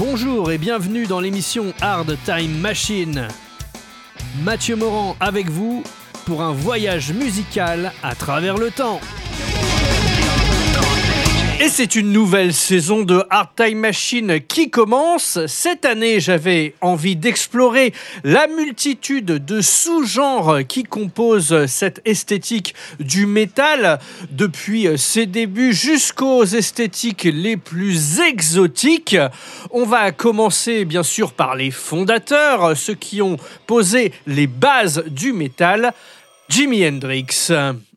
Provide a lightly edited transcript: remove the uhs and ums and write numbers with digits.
Bonjour et bienvenue dans l'émission Hard Time Machine. Mathieu Morand avec vous pour un voyage musical à travers le temps. Et c'est une nouvelle saison de Hard Time Machine qui commence. Cette année, j'avais envie d'explorer la multitude de sous-genres qui composent cette esthétique du métal, depuis ses débuts jusqu'aux esthétiques les plus exotiques. On va commencer bien sûr par les fondateurs, ceux qui ont posé les bases du métal, Jimi Hendrix.